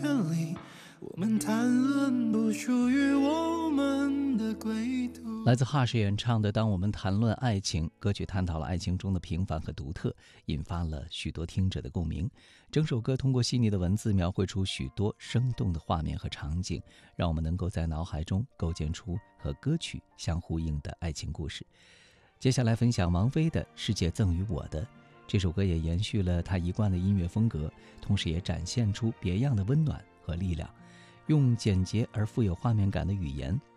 绚丽，我们谈论不属于我们的归途。 来自 Hush 演唱的《当我们谈论爱情》，歌曲探讨了爱情中的平凡和独特，引发了许多听者的共鸣。整首歌通过细腻的文字描绘出许多生动的画面和场景，让我们能够在脑海中构建出和歌曲相呼应的爱情故事。接下来分享王菲的《世界赠予我的》，这首歌也延续了她一贯的音乐风格，同时也展现出别样的温暖和力量，用简洁而富有画面感的语言